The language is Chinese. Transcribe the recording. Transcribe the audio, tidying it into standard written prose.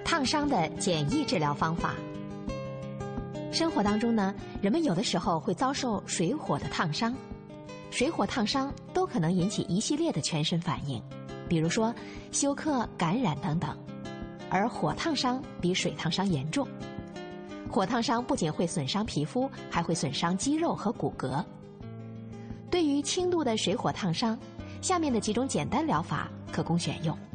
烫伤的简易治疗方法。生活当中呢，人们有的时候会遭受水火的烫伤，水火烫伤都可能引起一系列的全身反应，比如说休克、感染等等。而火烫伤比水烫伤严重，火烫伤不仅会损伤皮肤，还会损伤肌肉和骨骼。对于轻度的水火烫伤，下面的几种简单疗法可供选用。